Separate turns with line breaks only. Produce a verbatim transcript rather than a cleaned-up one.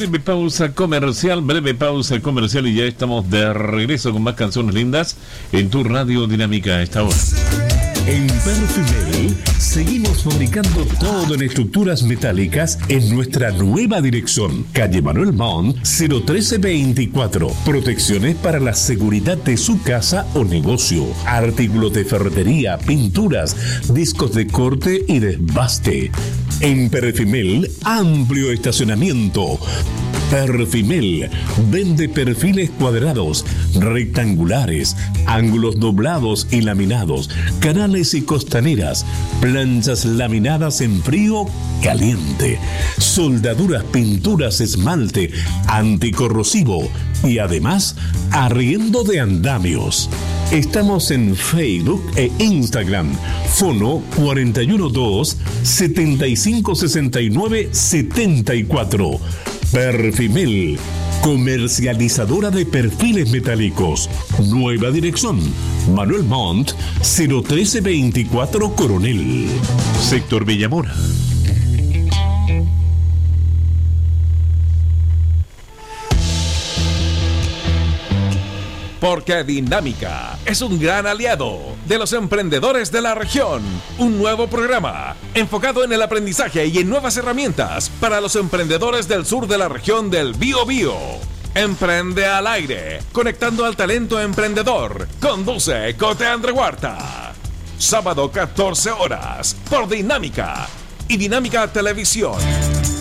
Breve pausa comercial, breve pausa comercial y ya estamos de regreso con más canciones lindas en tu radio dinámica a esta hora.
En Perfimel seguimos fabricando todo en estructuras metálicas en nuestra nueva dirección. Calle Manuel Montt, cero uno tres veinticuatro. Protecciones para la seguridad de su casa o negocio. Artículos de ferretería, pinturas, discos de corte y desbaste. En Perfimel, amplio estacionamiento. Perfimel vende perfiles cuadrados, rectangulares, ángulos doblados y laminados, canales y costaneras, planchas laminadas en frío caliente, soldaduras, pinturas, esmalte, anticorrosivo y además arriendo de andamios. Estamos en Facebook e Instagram. Fono cuatro uno dos, setenta y cinco sesenta y nueve, setenta y cuatro. Perfimel, comercializadora de perfiles metálicos. Nueva dirección, Manuel Montt, cero uno tres veinticuatro Coronel. Sector Villamora.
Porque Dinámica es un gran aliado de los emprendedores de la región. Un nuevo programa enfocado en el aprendizaje y en nuevas herramientas para los emprendedores del sur de la región del Biobío. Emprende al aire, conectando al talento emprendedor. Conduce Cote Andre Huerta. Sábado catorce horas por Dinámica y Dinámica Televisión.